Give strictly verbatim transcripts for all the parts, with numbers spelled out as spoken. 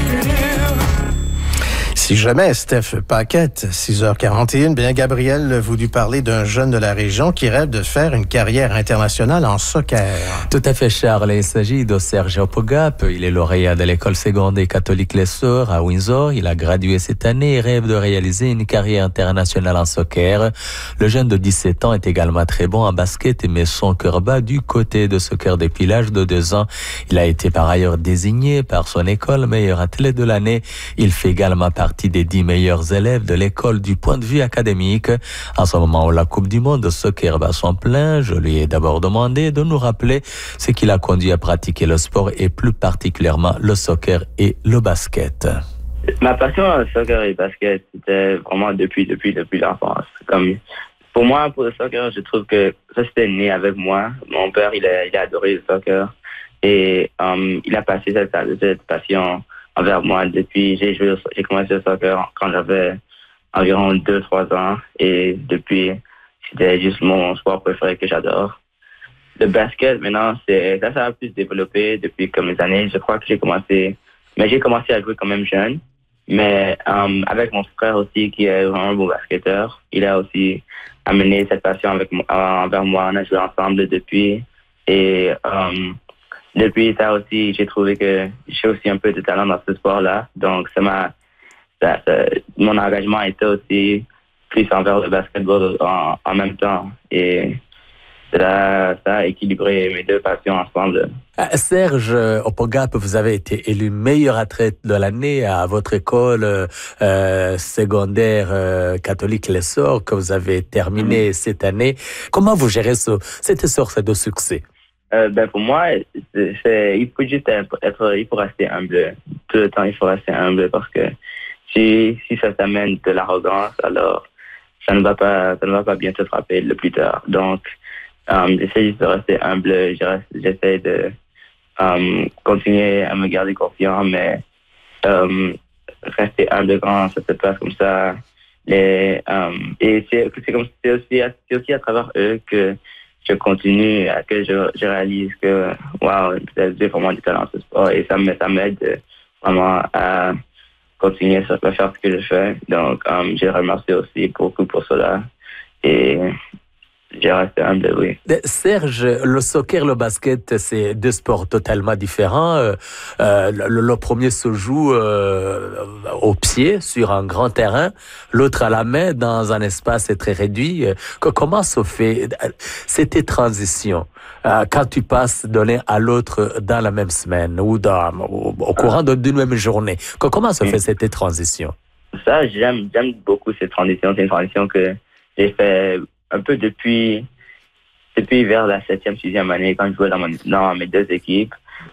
Si jamais, Steph Paquette, six heures quarante et une, bien Gabriel voulu parler d'un jeune de la région qui rêve de faire une carrière internationale en soccer. Tout à fait, Charles. Il s'agit de Serge Opogap. Il est lauréat de l'école secondaire catholique Les Sœurs à Windsor. Il a gradué cette année et rêve de réaliser une carrière internationale en soccer. Le jeune de dix-sept ans est également très bon en basket et met son cœur bat du côté de soccer depuis l'âge de deux ans. Il a été par ailleurs désigné par son école meilleur athlète de l'année. Il fait également partie des dix meilleurs élèves de l'école du point de vue académique. En ce moment où la Coupe du Monde de soccer bat son plein, je lui ai d'abord demandé de nous rappeler ce qui l'a conduit à pratiquer le sport et plus particulièrement le soccer et le basket. Ma passion au soccer et le basket, c'était vraiment depuis, depuis, depuis l'enfance. Comme, pour moi, pour le soccer, je trouve que ça c'était né avec moi. Mon père, il a, il a adoré le soccer et um, il a passé cette, cette passion envers moi depuis, j'ai joué, j'ai commencé le soccer quand j'avais environ deux trois ans et depuis, c'était juste mon sport préféré que j'adore. Le basket, maintenant, c'est, ça, ça a plus développé depuis comme les années. Je crois que j'ai commencé, mais j'ai commencé à jouer quand même jeune. Mais um, avec mon frère aussi, qui est vraiment un bon basketteur, il a aussi amené cette passion avec, envers moi. On a joué ensemble depuis et um, depuis ça aussi, j'ai trouvé que j'ai aussi un peu de talent dans ce sport-là. Donc, ça m'a, ça, ça, mon engagement était aussi plus envers le basketball en, en même temps. Et ça, ça a équilibré mes deux passions ensemble. Serge Opogap, vous avez été élu meilleur athlète de l'année à votre école euh, secondaire euh, catholique Les Sœurs que vous avez terminé mmh. cette année. Comment vous gérez ce, cette source de succès? Euh, ben pour moi, c'est, c'est, il faut juste être, être, il faut rester humble. Tout le temps, il faut rester humble parce que si, si ça t'amène de l'arrogance, alors ça ne va pas, ça ne va pas bien te frapper le plus tard. Donc, um, j'essaie juste de rester humble. J'essaie de um, continuer à me garder confiant, mais um, rester humble quand ça se passe comme ça. Les, um, et c'est, c'est, comme, c'est, aussi, c'est aussi à travers eux que je continue, à que je, je réalise que, waouh, j'ai vraiment du talent ce sport et ça m'aide, ça m'aide vraiment à continuer à faire ce que je fais. Donc, um, je remercie aussi beaucoup pour cela et je reste humble, oui. Serge, le soccer, le basket, c'est deux sports totalement différents. Euh, le, le premier se joue euh, au pied, sur un grand terrain, l'autre à la main, dans un espace très réduit. Comment se fait cette transition euh, quand tu passes de l'un à l'autre dans la même semaine ou dans, au, au courant ah. d'une même journée? Comment se fait cette transition? Ça, j'aime, j'aime beaucoup cette transition. C'est une transition que j'ai fait un peu depuis, depuis vers la septième, sixième année, quand je jouais dans, mon, dans mes deux équipes.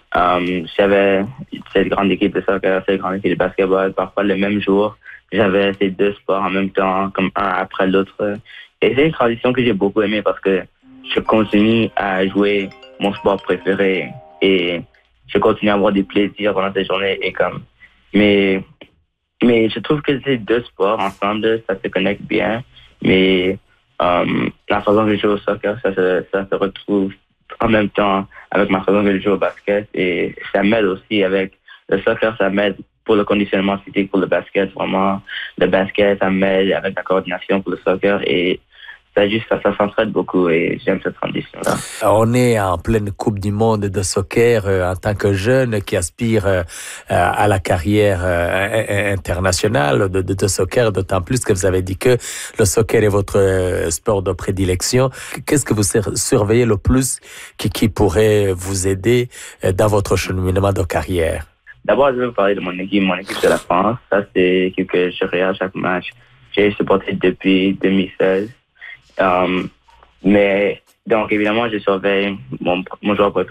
Um, j'avais cette grande équipe de soccer, cette grande équipe de basketball. Parfois, le même jour, j'avais ces deux sports en même temps, comme un après l'autre. Et c'est une transition que j'ai beaucoup aimée parce que je continue à jouer mon sport préféré et je continue à avoir des plaisirs pendant cette journée. Et comme, mais, mais je trouve que ces deux sports ensemble, ça se connecte bien. Mais Um, la façon que je joue au soccer, ça, ça, ça se retrouve en même temps avec ma façon que je joue au basket et ça m'aide aussi avec le soccer, ça m'aide pour le conditionnement physique, pour le basket, vraiment. Le basket, ça m'aide avec la coordination pour le soccer et ça juste, ça, ça s'entraide beaucoup et j'aime cette transition-là. On est en pleine Coupe du Monde de soccer euh, en tant que jeune qui aspire euh, à la carrière euh, internationale de, de, de soccer, d'autant plus que vous avez dit que le soccer est votre euh, sport de prédilection. Qu'est-ce que vous surveillez le plus qui, qui pourrait vous aider euh, dans votre cheminement de carrière? D'abord, je vais vous parler de mon équipe, mon équipe de la France. Ça, c'est l'équipe que je regarde chaque match. J'ai supporté depuis deux mille seize. Um, mais donc évidemment je surveille mon, mon joueur préféré